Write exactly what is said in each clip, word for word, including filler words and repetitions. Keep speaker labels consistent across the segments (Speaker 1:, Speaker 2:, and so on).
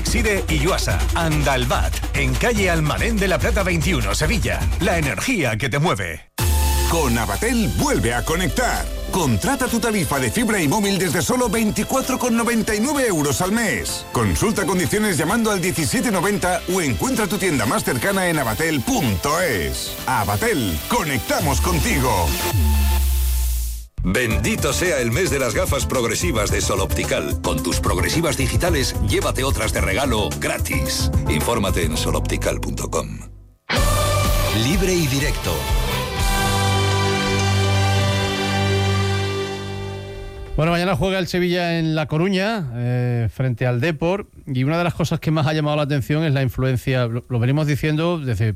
Speaker 1: Exide y Yuasa. Andalbat, en calle Almadén de la Plata veintiuno, Sevilla. La energía que te mueve.
Speaker 2: Con Avatel vuelve a conectar. Contrata tu tarifa de fibra y móvil desde solo veinticuatro con noventa y nueve euros al mes. Consulta condiciones llamando al diecisiete noventa o encuentra tu tienda más cercana en avatel punto es. Avatel, conectamos contigo.
Speaker 3: Bendito sea el mes de las gafas progresivas de Sol Optical. Con tus progresivas digitales, llévate otras de regalo gratis. Infórmate en sol optical punto com.
Speaker 4: Libre y directo.
Speaker 5: Bueno, mañana juega el Sevilla en La Coruña, eh, frente al Depor, y una de las cosas que más ha llamado la atención es la influencia, lo, lo venimos diciendo desde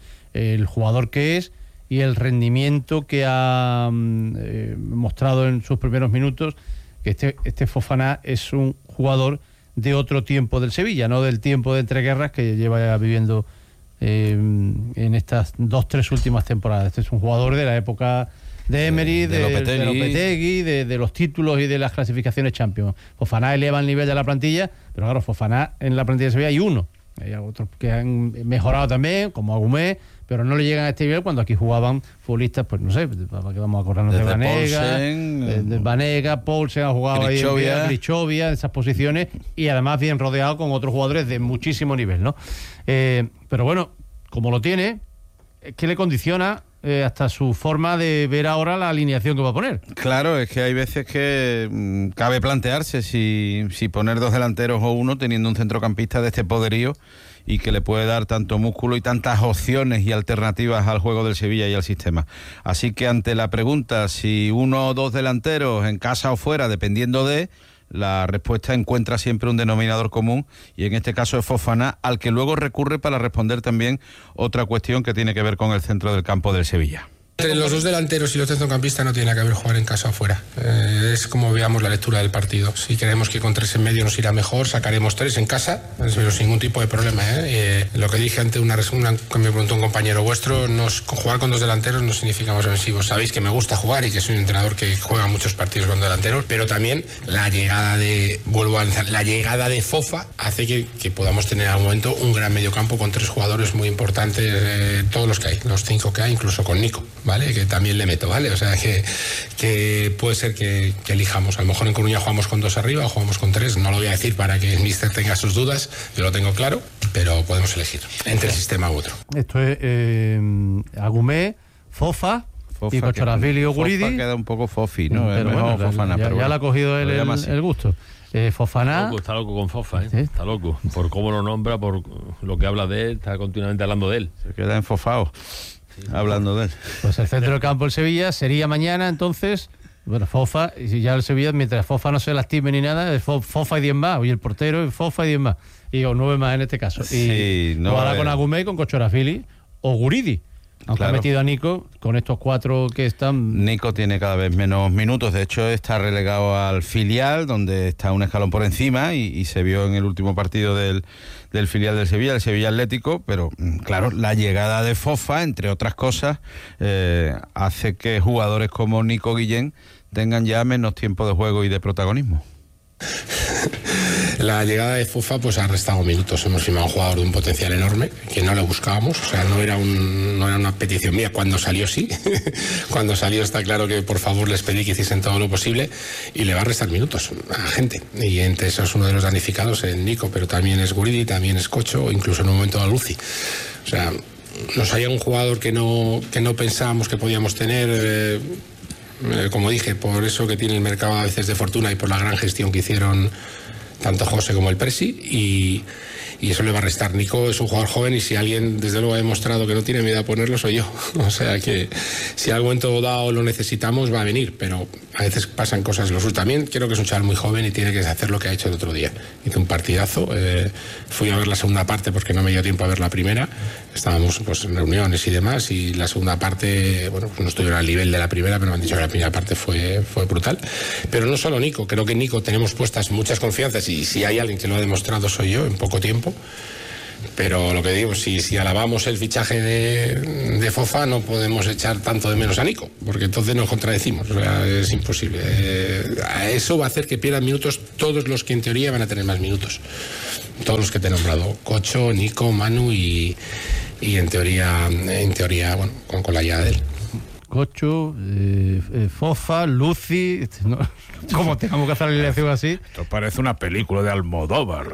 Speaker 5: el jugador que es y el rendimiento que ha eh, mostrado en sus primeros minutos, que este, este Fofana es un jugador de otro tiempo del Sevilla, no del tiempo de entreguerras que lleva viviendo eh, en estas dos, tres últimas temporadas. Este es un jugador de la época de Emery, de, de, Lopetegui, de, Lopetegui de, de los títulos y de las clasificaciones Champions. Fofana eleva el nivel de la plantilla, pero claro, Fofana en la plantilla de Sevilla hay uno. Hay otros que han mejorado también, como Agumé, pero no le llegan a este nivel cuando aquí jugaban futbolistas, pues no sé, para que vamos a acordarnos de Vanega, de, de Vanega, Poulsen ha jugado Grichovia. ahí, Grichovia, en esas posiciones, y además bien rodeado con otros jugadores de muchísimo nivel, ¿no? Eh, pero bueno, como lo tiene, es que le condiciona Eh, hasta su forma de ver ahora la alineación que va a poner.
Speaker 6: Claro, es que hay veces que mmm, cabe plantearse si, si poner dos delanteros o uno teniendo un centrocampista de este poderío y que le puede dar tanto músculo y tantas opciones y alternativas al juego del Sevilla y al sistema. Así que ante la pregunta si uno o dos delanteros en casa o fuera, dependiendo de, la respuesta encuentra siempre un denominador común, y en este caso es Fofana, al que luego recurre para responder también otra cuestión que tiene que ver con el centro del campo del Sevilla.
Speaker 7: Entre los dos delanteros y los centrocampistas no tiene que haber jugar en casa o fuera. Eh, es como veamos la lectura del partido. Si creemos que con tres en medio nos irá mejor, sacaremos tres en casa, pero sin ningún tipo de problema. ¿eh? Eh, lo que dije ante una, una que me preguntó un compañero vuestro, nos, jugar con dos delanteros no significa más ofensivos. Sabéis que me gusta jugar y que soy un entrenador que juega muchos partidos con delanteros, pero también la llegada de, vuelvo a lanzar, la llegada de Fofa hace que, que podamos tener al momento un gran mediocampo con tres jugadores muy importantes, eh, todos los que hay, los cinco que hay, incluso con Nico, ¿vale? Que también le meto, ¿vale? O sea, que, que puede ser que, que elijamos. A lo mejor en Coruña jugamos con dos arriba o jugamos con tres. No lo voy a decir para que el míster tenga sus dudas, yo lo tengo claro, pero podemos elegir entre el sistema u otro.
Speaker 5: Esto es eh, Agumé, Fofa, Fofa y Kochoravili o Guridi.
Speaker 6: Fofa queda un poco fofi, ¿no?
Speaker 5: Pero bueno, Fofana, ya, pero ya bueno, le ha cogido él el, el gusto. Eh, Fofana.
Speaker 8: Está loco, está loco con Fofa, ¿eh? ¿Sí? Está loco. Por cómo lo nombra, por lo que habla de él, está continuamente hablando de él.
Speaker 6: Se queda enfofado. Hablando de él.
Speaker 5: Pues el centro del campo del Sevilla sería mañana, entonces, bueno, Fofa, y si ya el Sevilla, mientras Fofa no se lastime ni nada, es Fofa y diez más, y el portero es Fofa y diez más, y o nueve más en este caso.
Speaker 6: Sí,
Speaker 5: y
Speaker 6: no
Speaker 5: jugará con Agumé, con Kochoravili o Guridi. Aunque claro, ha metido a Nico con estos cuatro que están.
Speaker 6: Nico tiene cada vez menos minutos, de hecho está relegado al filial, donde está un escalón por encima, y, y se vio en el último partido del, del filial del Sevilla, el Sevilla Atlético, pero claro, la llegada de Fofa, entre otras cosas, eh, hace que jugadores como Nico Guillén tengan ya menos tiempo de juego y de protagonismo.
Speaker 7: La llegada de Fofa pues ha restado minutos. Hemos firmado un jugador de un potencial enorme que no le buscábamos, o sea, no era un, no era una petición mía. Cuando salió sí, cuando salió está claro que por favor les pedí que hiciesen todo lo posible, y le va a restar minutos a gente, y entre esos uno de los damnificados es Nico, pero también es Guridi, también es Cocho, o incluso en un momento a Luci. O sea, nos haya un jugador que no, que no pensábamos que podíamos tener, eh, eh, como dije, por eso que tiene el mercado a veces de fortuna y por la gran gestión que hicieron tanto José como el Presi, y, y eso le va a restar. Nico es un jugador joven, y si alguien desde luego ha demostrado que no tiene miedo a ponerlo soy yo. O sea que si algo en todo dado lo necesitamos va a venir, pero a veces pasan cosas. Los también creo que es un chaval muy joven y tiene que hacer lo que ha hecho el otro día. Hizo un partidazo, eh, fui a ver la segunda parte porque no me dio tiempo a ver la primera, estábamos pues en reuniones y demás, y la segunda parte, bueno, pues no estuvieron al nivel de la primera, pero me han dicho que la primera parte fue, fue brutal. Pero no solo Nico, creo que en Nico tenemos puestas muchas confianzas, y si hay alguien que lo ha demostrado soy yo en poco tiempo. Pero lo que digo, si, si alabamos el fichaje de, de Fofa, no podemos echar tanto de menos a Nico, porque entonces nos contradecimos. O sea, es imposible. Eh, eso va a hacer que pierdan minutos todos los que en teoría van a tener más minutos. todos los que te he nombrado, Cocho, Nico, Manu y, y en teoría, en teoría, bueno, con, con la llegada de él.
Speaker 5: Cocho, eh, eh, Fofa, Lucy, ¿no? ¿Cómo tengamos que hacer la alineación así?
Speaker 6: Esto parece una película de Almodóvar.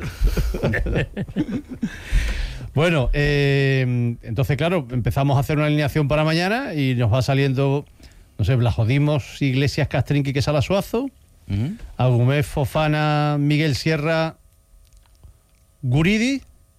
Speaker 5: Bueno, eh, entonces claro, empezamos a hacer una alineación para mañana y nos va saliendo, no sé, Blajodimos, Iglesias, Castrinqui, Quesada, Suazo, uh-huh. Agumé, Fofana, Miguel Sierra, Guridi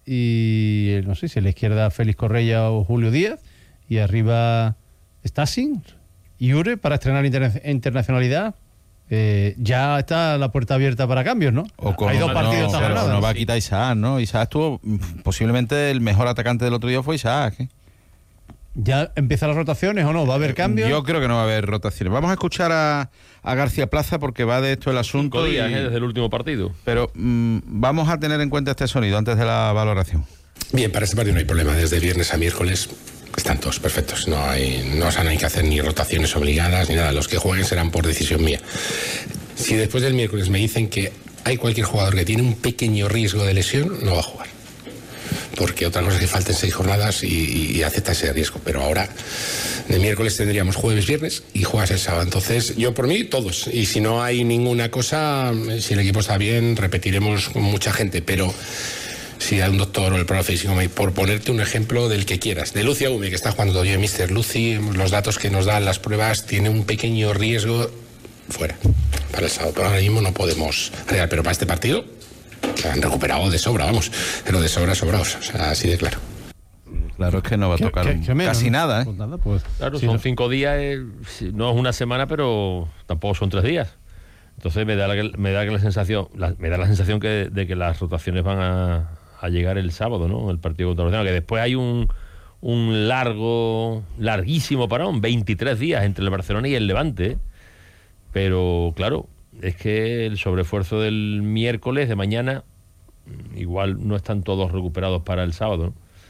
Speaker 5: y no sé si a la izquierda Félix Correia o Julio Díaz y arriba Stassin y Ure para estrenar interna- internacionalidad. Eh, ya está la puerta abierta para cambios, ¿no?
Speaker 6: O con,
Speaker 5: Hay dos
Speaker 6: no,
Speaker 5: partidos esta jornada.
Speaker 6: no va a quitar Isaac, ¿no? Isaac estuvo, posiblemente el mejor atacante del otro día fue Isaac, ¿eh?
Speaker 5: ¿Ya empiezan las rotaciones o no? ¿Va a haber cambios?
Speaker 6: Yo creo que no va a haber rotaciones. Vamos a escuchar a, a García Plaza porque va de esto el asunto.
Speaker 8: Cinco días,
Speaker 6: y,
Speaker 8: ¿eh? Desde el último partido.
Speaker 6: Pero mmm, vamos a tener en cuenta este sonido antes de la valoración.
Speaker 7: Bien, para este partido no hay problema. Desde viernes a miércoles están todos perfectos. No hay, no se hay que hacer ni rotaciones obligadas ni nada. Los que jueguen serán por decisión mía. Si después del miércoles me dicen que hay cualquier jugador que tiene un pequeño riesgo de lesión, no va a jugar. Porque otra cosa es que falten seis jornadas y, y, y acepta ese riesgo. Pero ahora, de miércoles tendríamos jueves, viernes y juegas el sábado. Entonces, yo por mí, todos. Y si no hay ninguna cosa, si el equipo está bien, repetiremos con mucha gente. Pero si hay un doctor o el profe físico, por ponerte un ejemplo del que quieras. De Lucy Agume, que está jugando todavía mister Lucy, los datos que nos dan las pruebas, tiene un pequeño riesgo fuera para el sábado. Pero ahora mismo no podemos real. Pero para este partido se han recuperado de sobra, vamos. Pero de sobra, sobrados. O sea, así de claro.
Speaker 6: Claro, es que no va a tocar ¿Qué, qué, qué menos, casi ¿no? nada, ¿eh?
Speaker 5: Pues nada, pues,
Speaker 8: claro,
Speaker 5: sí,
Speaker 8: son
Speaker 5: no.
Speaker 8: cinco días, eh, no es una semana, pero tampoco son tres días. Entonces me da la, me da la sensación, la, me da la sensación que, de que las rotaciones van a, a llegar el sábado, ¿no? El partido contra Barcelona, que después hay un, un largo, larguísimo parón, veintitrés días entre el Barcelona y el Levante, ¿eh? Pero claro, es que el sobreesfuerzo del miércoles de mañana igual no están todos recuperados para el sábado, ¿no?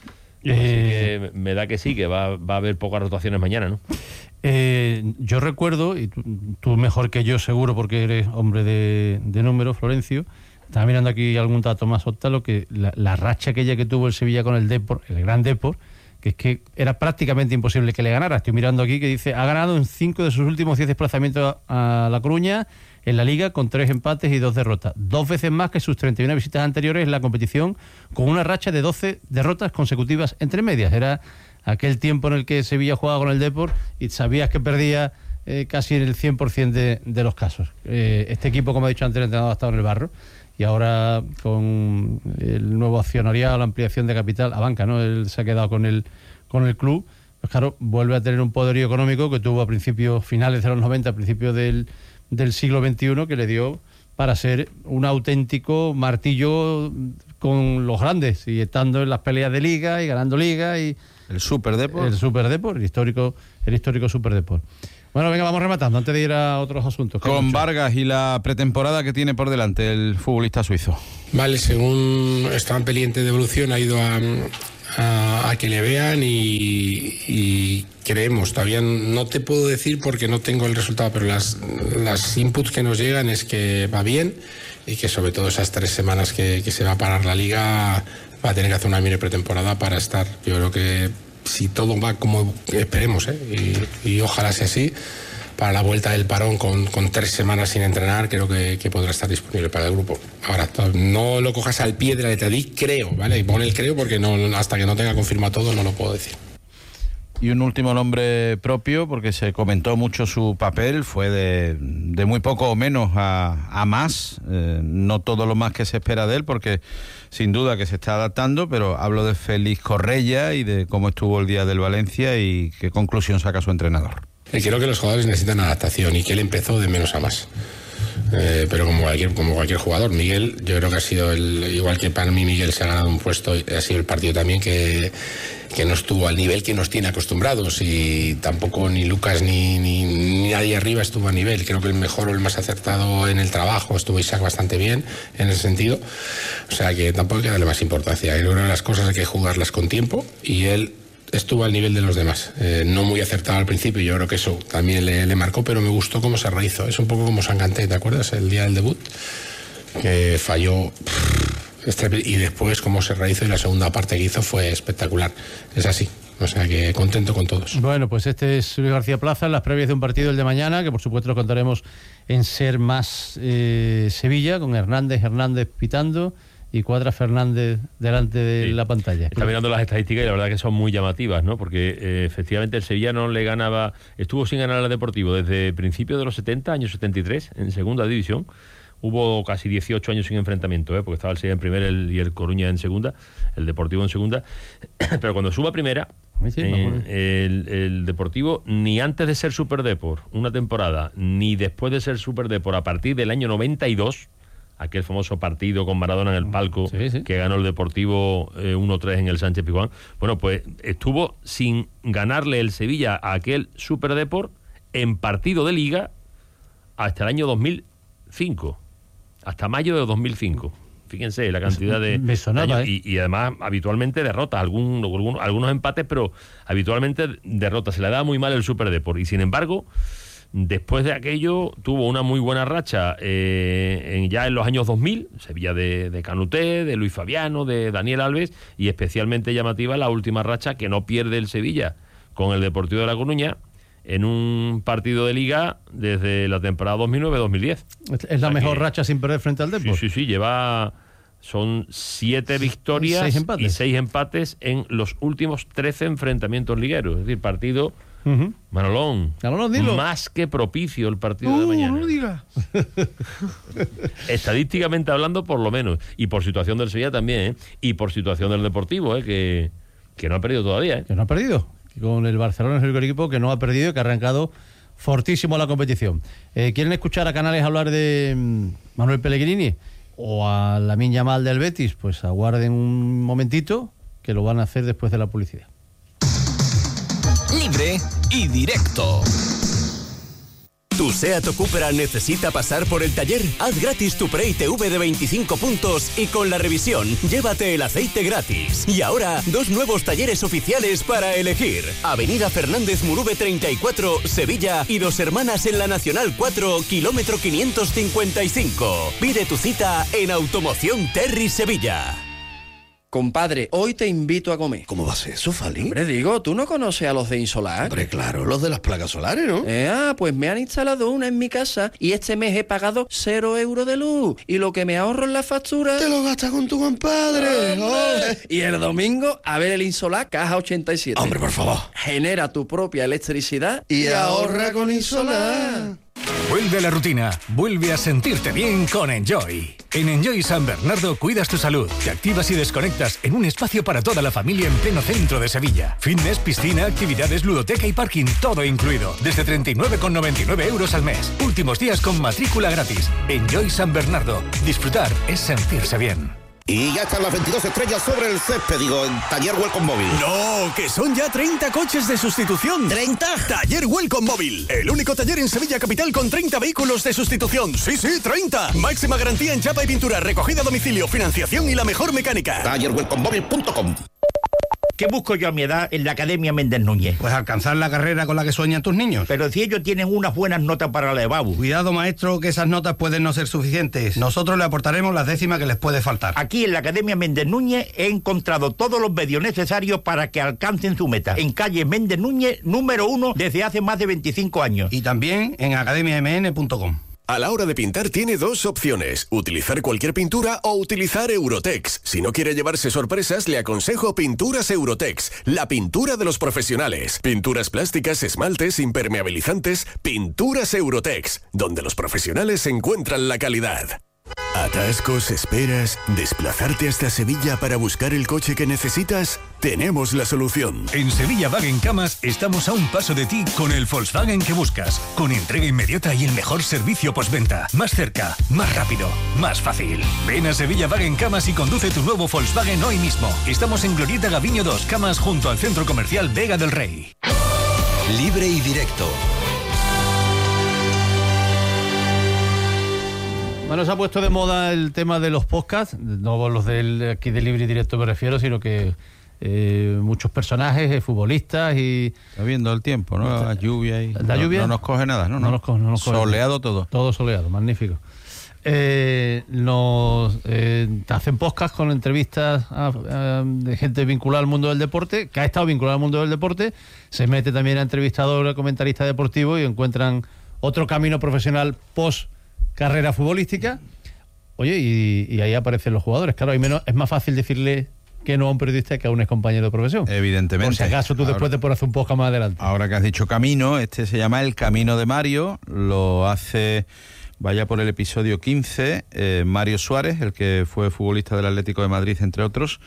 Speaker 8: Eh, Así que me da que sí, que va, va a haber pocas rotaciones mañana, ¿no?
Speaker 5: Eh, yo recuerdo, y tú, tú mejor que yo seguro porque eres hombre de, de números, Florencio, estaba mirando aquí algún dato más octalo, que la, la racha aquella que tuvo el Sevilla con el Depor, el Gran Depor, que es que era prácticamente imposible que le ganara. Estoy mirando aquí que dice, ha ganado en cinco de sus últimos diez desplazamientos a, a La Coruña en la Liga con tres empates y dos derrotas. Dos veces más que sus treinta y una visitas anteriores en la competición, con una racha de doce derrotas consecutivas entre medias. Era aquel tiempo en el que Sevilla jugaba con el Depor y sabías que perdía eh, casi en el cien por ciento de, de los casos. Eh, este equipo, como he dicho antes, el entrenador ha estado en el barro y ahora con el nuevo accionariado, la ampliación de capital, a banca, ¿no? Él se ha quedado con el, con el club. Pues claro, vuelve a tener un poderío económico que tuvo a principios, finales de los noventa, a principios del, del siglo veintiuno, que le dio para ser un auténtico martillo con los grandes y estando en las peleas de liga y ganando liga y
Speaker 6: el Super Depor,
Speaker 5: el Super Depor, el histórico, el histórico Super Depor. Bueno, venga, vamos rematando antes de ir a otros asuntos.
Speaker 6: Con Vargas y la pretemporada que tiene por delante el futbolista suizo.
Speaker 7: Vale, según estaban pendientes de evolución, ha ido a, a, a que le vean y, y creemos, todavía no te puedo decir porque no tengo el resultado, pero las, las inputs que nos llegan es que va bien y que sobre todo esas tres semanas que, que se va a parar la liga va a tener que hacer una mini pretemporada para estar. Yo creo que si todo va como esperemos, ¿eh? y, y ojalá sea así, para la vuelta del parón con, con tres semanas sin entrenar, creo que, que podrá estar disponible para el grupo. Ahora, no lo cojas al pie de la letra, di creo, ¿vale? Y pon el creo porque no, hasta que no tenga confirmado todo no lo puedo decir.
Speaker 6: Y un último nombre propio, porque se comentó mucho su papel, fue de, de muy poco o menos a, a más, eh, no todo lo más que se espera de él, porque sin duda que se está adaptando, pero hablo de Félix Correia y de cómo estuvo el día del Valencia y qué conclusión saca su entrenador.
Speaker 7: Creo que los jugadores necesitan adaptación y que él empezó de menos a más. Eh, pero como cualquier, como cualquier jugador, Miguel, yo creo que ha sido el, igual que para mí Miguel se ha ganado un puesto, ha sido el partido también que, que no estuvo al nivel que nos tiene acostumbrados y tampoco ni Lucas ni, ni, ni nadie arriba estuvo a nivel. Creo que el mejor o el más acertado en el trabajo estuvo Isaac bastante bien en ese sentido, o sea que tampoco hay que darle más importancia. Yo creo que las cosas hay que jugarlas con tiempo y él estuvo al nivel de los demás, eh, no muy acertado al principio, yo creo que eso también le, le marcó, pero me gustó cómo se rehizo. Es un poco como Sanganté, ¿te acuerdas? El día del debut, que falló pff, Y después, cómo se realizó y la segunda parte que hizo fue espectacular. Es así. O sea que contento con todos.
Speaker 5: Bueno, pues este es Luis García Plaza en las previas de un partido, el de mañana, que por supuesto lo contaremos en Ser Más eh, Sevilla, con Hernández Hernández pitando y Cuadra Fernández delante de sí. la pantalla.
Speaker 8: Está mirando las estadísticas y la verdad que son muy llamativas, ¿no? Porque eh, efectivamente el Sevilla no le ganaba, estuvo sin ganar al Deportivo desde principios de los setenta, años setenta y tres, en segunda división. Hubo casi dieciocho años sin enfrentamiento, ¿eh? Porque estaba el Sevilla en primera el, y el Coruña en segunda, el Deportivo en segunda. Pero cuando suba a primera, sí, eh, el, el Deportivo, ni antes de ser Superdepor una temporada, ni después de ser Superdepor a partir del año noventa y dos, aquel famoso partido con Maradona en el palco, sí, sí. que ganó el Deportivo eh, uno tres en el Sánchez Pizjuán, bueno, pues estuvo sin ganarle el Sevilla a aquel Superdepor en partido de Liga hasta el año dos mil cinco. Hasta mayo de dos mil cinco. Fíjense la cantidad de...
Speaker 5: Me sonaba,
Speaker 8: años,
Speaker 5: ¿eh?
Speaker 8: y, y además habitualmente derrotas, algún, algún, algunos empates, pero habitualmente derrotas. Se le daba muy mal el Superdepor. Y sin embargo, después de aquello, tuvo una muy buena racha eh, en, ya en los años dos mil, Sevilla de, de Canuté, de Luis Fabiano, de Daniel Alves, y especialmente llamativa la última racha que no pierde el Sevilla con el Deportivo de La Coruña, en un partido de Liga desde la temporada dos mil nueve dos mil diez.
Speaker 5: Es la mejor que, racha sin perder frente al Depor.
Speaker 8: Sí, sí, sí, lleva... Son siete victorias
Speaker 5: seis empates.
Speaker 8: y seis empates en los últimos trece enfrentamientos ligueros. Es decir, partido...
Speaker 5: Uh-huh.
Speaker 8: Manolón,
Speaker 5: Manolón, dilo.
Speaker 8: Más que propicio el partido
Speaker 5: uh,
Speaker 8: de mañana.
Speaker 5: No digas.
Speaker 8: Estadísticamente hablando, por lo menos. Y por situación del Sevilla también, ¿eh? Y por situación del Deportivo, ¿eh? Que, que no ha perdido todavía, ¿eh?
Speaker 5: Que no ha perdido. Con el Barcelona es el equipo que no ha perdido y que ha arrancado fortísimo la competición. Eh, ¿Quieren escuchar a Canales hablar de mm, Manuel Pellegrini o a Lamine Yamal del Betis? Pues aguarden un momentito, que lo van a hacer después de la publicidad.
Speaker 9: Libre y directo. ¿Tu SEAT o Cupra necesita pasar por el taller? Haz gratis tu Pre I T V de veinticinco puntos y con la revisión llévate el aceite gratis. Y ahora, dos nuevos talleres oficiales para elegir. Avenida Fernández Murube treinta y cuatro, Sevilla, y Dos Hermanas en la Nacional cuatro, kilómetro quinientos cincuenta y cinco. Pide tu cita en Automoción Terry Sevilla.
Speaker 10: Compadre, hoy te invito a comer.
Speaker 11: ¿Cómo va a ser eso, Fali?
Speaker 10: Hombre, digo, ¿tú no conoces a los de Insolar?
Speaker 11: Hombre, claro, los de las placas solares, ¿no?
Speaker 10: Eh, ah, pues me han instalado una en mi casa y este mes he pagado cero euros de luz. Y lo que me ahorro en la factura...
Speaker 11: ¡Te lo gastas con tu compadre!
Speaker 10: Oh. Y el domingo, a ver el Insolar Caja ochenta y siete.
Speaker 11: Hombre, por favor.
Speaker 10: Genera tu propia electricidad
Speaker 11: y, y ahorra con Insolar.
Speaker 1: Vuelve a la rutina, vuelve a sentirte bien con Enjoy. En Enjoy San Bernardo cuidas tu salud, te activas y desconectas en un espacio para toda la familia en pleno centro de Sevilla. Fitness, piscina, actividades, ludoteca y parking, todo incluido. Desde treinta y nueve con noventa y nueve euros al mes. Últimos días con matrícula gratis. Enjoy San Bernardo. Disfrutar es sentirse bien.
Speaker 12: Y ya están las veintidós estrellas sobre el césped, digo, en Taller Welcome Móvil.
Speaker 13: ¡No! ¡Que son ya treinta coches de sustitución!
Speaker 12: ¿treinta?
Speaker 13: Taller Welcome Móvil, el único taller en Sevilla Capital con treinta vehículos de sustitución. ¡Sí, sí, treinta! Máxima garantía en chapa y pintura, recogida a domicilio, financiación y la mejor mecánica.
Speaker 12: taller welcome móvil punto com.
Speaker 14: ¿Qué busco yo a mi edad en la Academia Méndez Núñez?
Speaker 15: Pues alcanzar la carrera con la que sueñan tus niños.
Speaker 14: Pero si ellos tienen unas buenas notas para la EBAU.
Speaker 15: Cuidado, maestro, que esas notas pueden no ser suficientes. Nosotros le aportaremos las décimas que les puede faltar.
Speaker 14: Aquí en la Academia Méndez Núñez he encontrado todos los medios necesarios para que alcancen su meta. En calle Méndez Núñez, número uno, desde hace más de veinticinco años.
Speaker 15: Y también en academia m n punto com.
Speaker 16: A la hora de pintar tiene dos opciones, utilizar cualquier pintura o utilizar Eurotex. Si no quiere llevarse sorpresas, le aconsejo Pinturas Eurotex, la pintura de los profesionales. Pinturas plásticas, esmaltes, impermeabilizantes, Pinturas Eurotex, donde los profesionales encuentran la calidad. ¿Atascos, esperas, desplazarte hasta Sevilla para buscar el coche que necesitas? Tenemos la solución.
Speaker 1: En Sevilla Wagen Camas estamos a un paso de ti con el Volkswagen que buscas, con entrega inmediata y el mejor servicio postventa. Más cerca, más rápido, más fácil. Ven a Sevilla Wagen Camas y conduce tu nuevo Volkswagen hoy mismo. Estamos en Glorieta Gaviño dos, Camas, junto al Centro Comercial Vega del Rey.
Speaker 4: Libre y directo.
Speaker 5: Bueno, se ha puesto de moda el tema de los podcasts, no los del aquí de Libre y Directo me refiero, sino que eh, muchos personajes, eh, futbolistas y...
Speaker 6: Está viendo el tiempo, ¿no? La lluvia y...
Speaker 5: ¿La
Speaker 6: no,
Speaker 5: lluvia?
Speaker 6: No nos coge nada, ¿no?
Speaker 5: No, no nos coge, no nos coge.
Speaker 6: Soleado todo.
Speaker 5: Todo soleado, magnífico. eh, nos eh, te hacen podcast con entrevistas a, a, de gente vinculada al mundo del deporte, que ha estado vinculada al mundo del deporte, se mete también a entrevistador, a comentarista deportivo y encuentran otro camino profesional post carrera futbolística. Oye, y, y ahí aparecen los jugadores. Claro, hay menos, es más fácil decirle que no a un periodista que a un excompañero de profesión.
Speaker 6: Evidentemente.
Speaker 5: Por si acaso tú
Speaker 6: ahora,
Speaker 5: después te puedes hacer un podcast más adelante.
Speaker 6: Ahora que has dicho camino, este se llama El Camino de Mario, lo hace, vaya por el episodio quince, eh, Mario Suárez, el que fue futbolista del Atlético de Madrid, entre otros,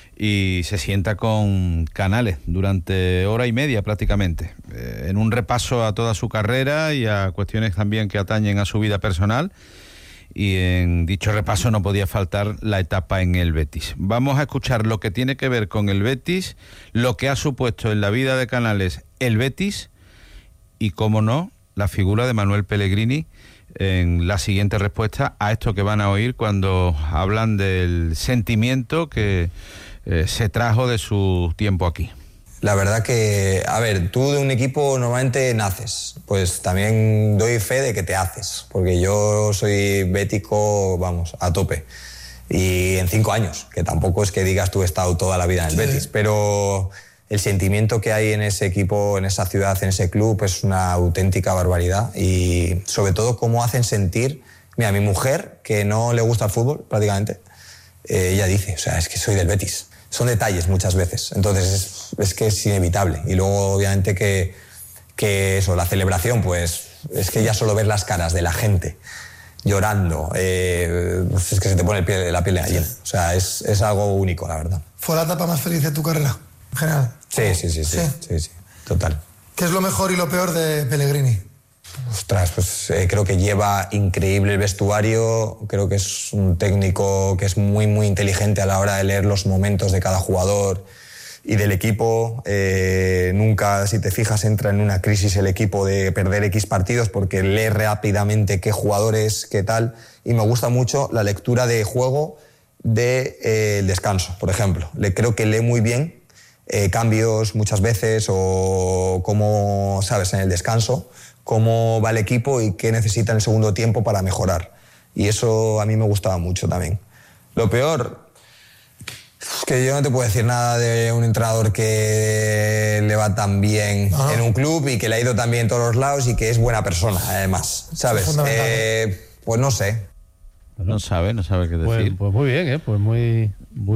Speaker 6: y se sienta con Canales durante hora y media prácticamente, eh, en un repaso a toda su carrera y a cuestiones también que atañen a su vida personal. Y en dicho repaso no podía faltar la etapa en el Betis. Vamos a escuchar lo que tiene que ver con el Betis, lo que ha supuesto en la vida de Canales el Betis y, cómo no, la figura de Manuel Pellegrini en la siguiente respuesta a esto que van a oír cuando hablan del sentimiento que eh, se trajo de su tiempo aquí.
Speaker 17: La verdad que, a ver, tú de un equipo normalmente naces, pues también doy fe de que te haces, porque yo soy bético, vamos, a tope, y en cinco años, que tampoco es que digas tú he estado toda la vida en el sí. Betis, pero el sentimiento que hay en ese equipo, en esa ciudad, en ese club, es una auténtica barbaridad, y sobre todo cómo hacen sentir, mira, mi mujer, que no le gusta el fútbol prácticamente, eh, ella dice, o sea, es que soy del Betis. Son detalles muchas veces, entonces es, es que es inevitable. Y luego obviamente que, que eso, la celebración, pues es que ya solo ver las caras de la gente llorando, eh, pues es que se te pone el pie, la piel de gallina. O sea, es, es algo único, la verdad.
Speaker 18: ¿Fue la etapa más feliz de tu carrera, en general?
Speaker 17: Sí, sí, sí, sí, sí, sí, sí, total.
Speaker 18: ¿Qué es lo mejor y lo peor de Pellegrini?
Speaker 17: Ostras, pues eh, creo que lleva increíble el vestuario, creo que es un técnico que es muy, muy inteligente a la hora de leer los momentos de cada jugador y del equipo. Eh, nunca, si te fijas, entra en una crisis el equipo de perder X partidos porque lee rápidamente qué jugadores, qué tal, y me gusta mucho la lectura de juego del de, eh, descanso, por ejemplo. Le, creo que lee muy bien eh, cambios muchas veces o cómo, sabes, en el descanso, cómo va el equipo y qué necesita en el segundo tiempo para mejorar. Y eso a mí me gustaba mucho también. Lo peor, es que yo no te puedo decir nada de un entrenador que le va tan bien Ajá. en un club y que le ha ido tan bien en todos los lados y que es buena persona, además, ¿sabes? Eh, pues no sé.
Speaker 6: No sabe, no sabe qué decir.
Speaker 5: Pues, pues muy bien, ¿eh? Pues muy,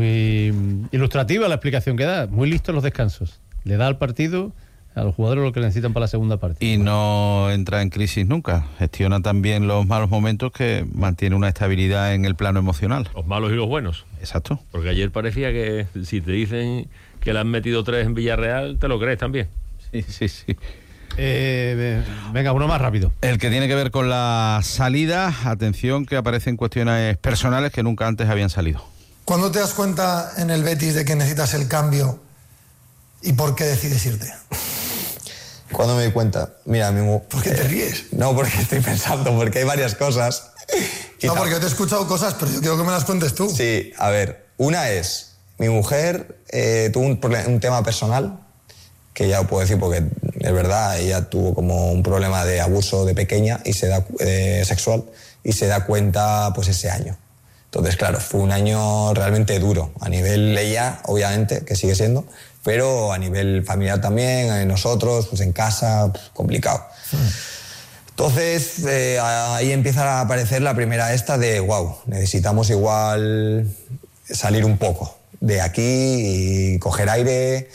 Speaker 5: muy ilustrativa la explicación que da. Muy listo en los descansos. Le da al partido, a los jugadores, lo que necesitan para la segunda parte.
Speaker 6: Y no entra en crisis nunca. Gestiona también los malos momentos, que mantiene una estabilidad en el plano emocional.
Speaker 8: Los malos y los buenos.
Speaker 6: Exacto.
Speaker 8: Porque ayer parecía que si te dicen que le han metido tres en Villarreal, te lo crees también.
Speaker 6: Sí, sí, sí.
Speaker 5: Eh, venga, uno más rápido.
Speaker 6: El que tiene que ver con la salida. Atención, que aparecen cuestiones personales que nunca antes habían salido.
Speaker 18: ¿Cuándo te das cuenta en el Betis de que necesitas el cambio y por qué decides irte?
Speaker 17: Cuando me di cuenta, mira, mi...
Speaker 18: ¿Por qué te ríes?
Speaker 17: No, porque estoy pensando, porque hay varias cosas.
Speaker 18: Y no, porque yo te he escuchado cosas, pero yo quiero que me las cuentes tú.
Speaker 17: Sí, a ver, una es, mi mujer eh, tuvo un, un tema personal, que ya lo puedo decir porque es verdad, ella tuvo como un problema de abuso de pequeña y se da eh, sexual, y se da cuenta pues ese año. Entonces, claro, fue un año realmente duro, a nivel ella, obviamente, que sigue siendo, pero a nivel familiar también, en nosotros, pues en casa, pues, complicado. Sí. Entonces, eh, ahí empieza a aparecer la primera esta de, wow, necesitamos igual salir un poco de aquí y coger aire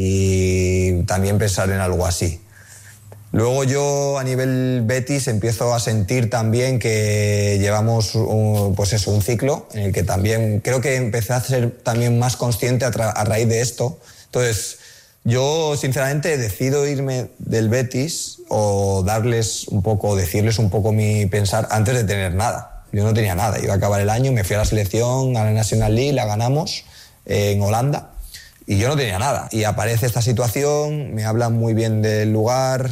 Speaker 17: y también pensar en algo así. Luego yo, a nivel Betis, empiezo a sentir también que llevamos un, pues eso, un ciclo en el que también creo que empecé a ser también más consciente a, tra- a raíz de esto. Entonces, yo sinceramente decido irme del Betis o darles un poco, decirles un poco mi pensar antes de tener nada. Yo no tenía nada, iba a acabar el año, me fui a la selección, a la National League, la ganamos eh, en Holanda y yo no tenía nada. Y aparece esta situación, me hablan muy bien del lugar,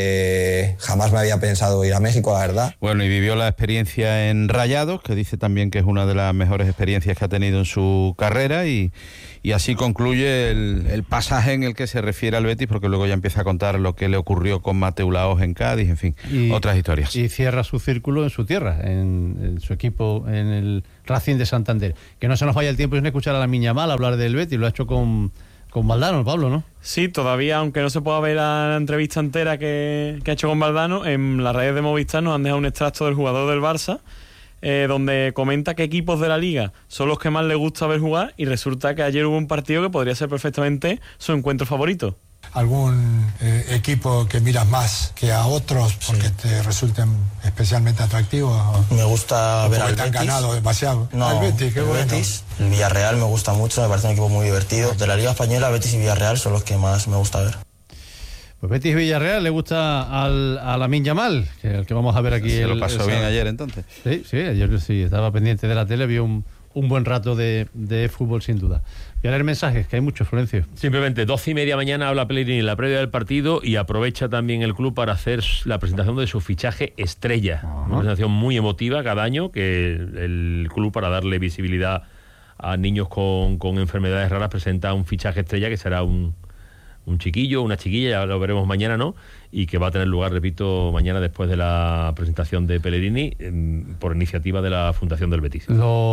Speaker 17: eh, jamás me había pensado ir a México, la verdad.
Speaker 6: Bueno, y vivió la experiencia en Rayados, que dice también que es una de las mejores experiencias que ha tenido en su carrera, y, y así concluye el, el pasaje en el que se refiere al Betis, porque luego ya empieza a contar lo que le ocurrió con Mateu Lahoz en Cádiz, en fin, y, otras historias.
Speaker 5: Y cierra su círculo en su tierra, en, en su equipo, en el Racing de Santander. Que no se nos vaya el tiempo sin escuchar a la Miña Mal hablar del Betis, lo ha hecho con, con Valdano, Pablo, ¿no?
Speaker 19: Sí, todavía, aunque no se pueda ver la entrevista entera que, que ha hecho con Valdano, en las redes de Movistar nos han dejado un extracto del jugador del Barça, eh, donde comenta qué equipos de la Liga son los que más le gusta ver jugar, y resulta que ayer hubo un partido que podría ser perfectamente su encuentro favorito.
Speaker 18: ¿Algún eh, equipo que miras más que a otros porque sí. te resulten especialmente atractivos?
Speaker 20: Me gusta ver al
Speaker 18: Betis. ¿Te han ganado demasiado?
Speaker 20: No,
Speaker 18: al Betis, qué
Speaker 20: el
Speaker 18: bueno.
Speaker 20: Betis, el Villarreal me gusta mucho, me parece un equipo muy divertido. De la Liga Española, Betis y Villarreal son los que más me gusta ver.
Speaker 5: Pues Betis y Villarreal le gusta al, a Lamine Yamal, que el que vamos a ver aquí.
Speaker 6: Se
Speaker 5: el,
Speaker 6: lo pasó
Speaker 5: el,
Speaker 6: bien
Speaker 5: el,
Speaker 6: ayer entonces.
Speaker 5: Sí, sí, ayer sí, estaba pendiente de la tele, vio un, un buen rato de, de fútbol sin duda. Voy a leer mensajes, que hay muchos, Florencio.
Speaker 8: Simplemente, doce y media mañana habla Pellegrini en la previa del partido y aprovecha también el club para hacer la presentación de su fichaje estrella. Uh-huh. Una presentación muy emotiva cada año que el club, para darle visibilidad a niños con, con enfermedades raras, presenta un fichaje estrella que será un, un chiquillo, una chiquilla, ya lo veremos mañana, ¿no? Y que va a tener lugar, repito, mañana después de la presentación de Pellegrini, eh, por iniciativa de la Fundación del Betis.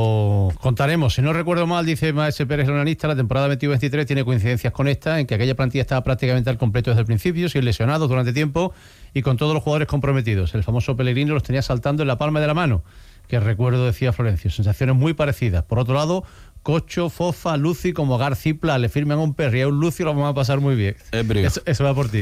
Speaker 5: Lo contaremos. Si no recuerdo mal, dice Maese Pérez, el analista, la temporada veintidós veintitrés tiene coincidencias con esta, en que aquella plantilla estaba prácticamente al completo desde el principio, sin lesionados durante tiempo y con todos los jugadores comprometidos. El famoso Pellegrini los tenía saltando en la palma de la mano, que recuerdo, decía Florencio. Sensaciones muy parecidas. Por otro lado, Cocho, Fofa, Luci, como Garcipla, le firman a un Perry, a un Lucio, lo vamos a pasar muy bien. Eso, eso va por ti.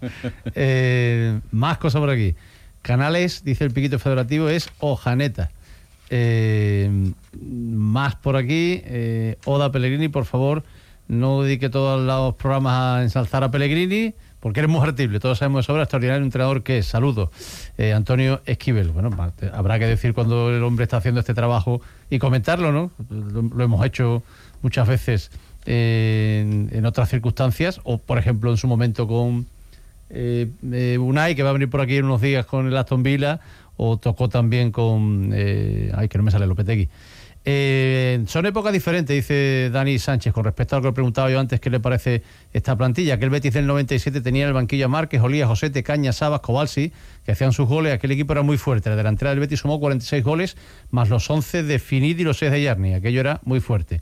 Speaker 5: eh, más cosas por aquí. Canales, dice el Piquito Federativo, es Ojaneta. Eh, más por aquí. Eh, Oda Pellegrini, por favor, no dedique todos los programas a ensalzar a Pellegrini, porque eres muy artible. Todos sabemos de sobra, extraordinario entrenador que es. Saludos. Eh, Antonio Esquivel. Bueno, habrá que decir cuando el hombre está haciendo este trabajo y comentarlo, ¿no? Lo, lo hemos hecho muchas veces eh, en, en otras circunstancias, o por ejemplo en su momento con eh, eh, Unai, que va a venir por aquí en unos días con el Aston Villa, o tocó también con... Eh, ay, que no me sale Lopetegui. Eh, son épocas diferentes, dice Dani Sánchez, con respecto a lo que preguntaba yo antes, ¿qué le parece esta plantilla? Que el Betis del noventa y siete tenía en el banquillo a Márquez, Olía, Josete, Caña, Sabas, Cobalsi, que hacían sus goles. Aquel equipo era muy fuerte. La delantera del Betis sumó cuarenta y seis goles, más los once de Finidi y los seis de Yarni. Aquello era muy fuerte.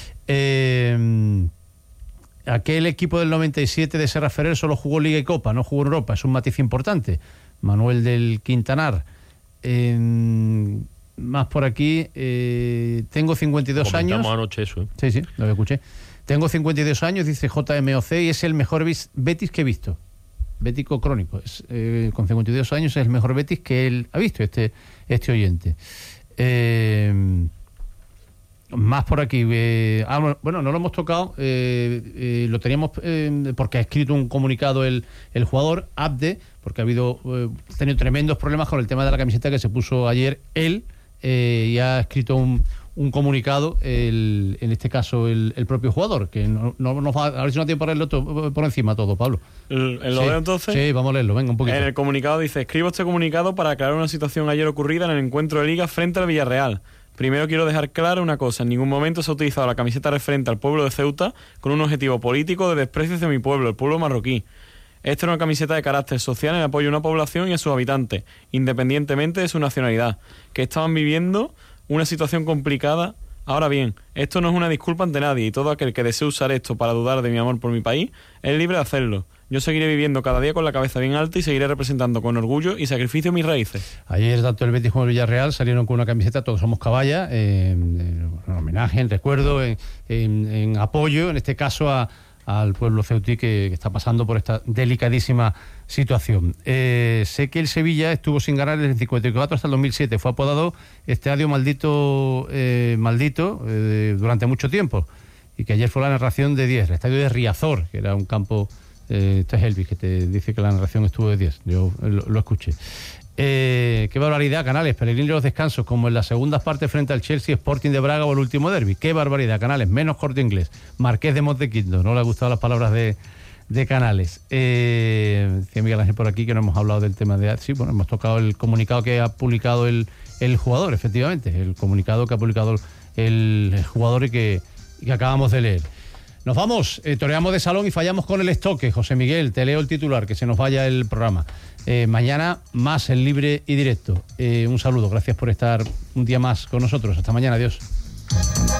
Speaker 5: Eh, aquel equipo del noventa y siete de Serra Ferrer solo jugó Liga y Copa, no jugó en Europa. Es un matiz importante. Manuel del Quintanar. Eh, Más por aquí, eh, tengo cincuenta y dos años.
Speaker 8: Comentamos anoche eso, ¿eh?
Speaker 5: Sí, sí, lo escuché. Tengo cincuenta y dos años, dice J M O C, y es el mejor Betis que he visto. Bético crónico. Es, eh, con cincuenta y dos años es el mejor Betis que él ha visto, este, este oyente. Eh, más por aquí. Eh, ah, bueno, no lo hemos tocado. Eh, eh, lo teníamos eh, porque ha escrito un comunicado el, el jugador, Abde, porque ha habido eh, tenido tremendos problemas con el tema de la camiseta que se puso ayer él. Eh, y ha escrito un, un comunicado, el, en este caso el, el propio jugador, que no, no nos va a ver si no tiene por leerlo to, por encima todo, Pablo.
Speaker 19: ¿El, el lo
Speaker 5: sí,
Speaker 19: leo entonces?
Speaker 5: Sí, vamos a leerlo, venga, un poquito.
Speaker 19: En el comunicado dice: escribo este comunicado para aclarar una situación ayer ocurrida en el encuentro de Liga frente al Villarreal. Primero quiero dejar clara una cosa: en ningún momento se ha utilizado la camiseta referente al pueblo de Ceuta con un objetivo político de desprecio hacia mi pueblo, el pueblo marroquí. Esta es una camiseta de carácter social en apoyo a una población y a sus habitantes, independientemente de su nacionalidad, que estaban viviendo una situación complicada. Ahora bien, esto no es una disculpa ante nadie, y todo aquel que desee usar esto para dudar de mi amor por mi país es libre de hacerlo. Yo seguiré viviendo cada día con la cabeza bien alta y seguiré representando con orgullo y sacrificio mis raíces.
Speaker 5: Ayer tanto el Betis como el Villarreal salieron con una camiseta, todos somos caballa, eh, en homenaje, en recuerdo, en, en, en apoyo, en este caso a al pueblo ceutí que, que está pasando por esta delicadísima situación. Eh, sé que el Sevilla estuvo sin ganar desde el cincuenta y cuatro hasta el dos mil siete. Fue apodado Estadio Maldito eh, maldito eh, durante mucho tiempo, y que ayer fue la narración de diez, el estadio de Riazor, que era un campo, eh, esto es Elvis, que te dice que la narración estuvo de diez, yo lo, lo escuché. Eh, qué barbaridad, Canales. Pellegrini los descansos, como en las segundas partes frente al Chelsea, Sporting de Braga o el último derbi. Qué barbaridad, Canales. Menos Corte Inglés. Marqués de Montequinto. No le han gustado las palabras de, de Canales. Eh, decía Miguel Ángel por aquí que no hemos hablado del tema de... Sí, bueno, hemos tocado el comunicado que ha publicado el, el jugador, efectivamente. El comunicado que ha publicado el, el jugador y que, y que acabamos de leer. Nos vamos, eh, toreamos de salón y fallamos con el estoque. José Miguel, te leo el titular, que se nos vaya el programa. Eh, mañana más en libre y directo. Eh, un saludo, gracias por estar un día más con nosotros. Hasta mañana, adiós.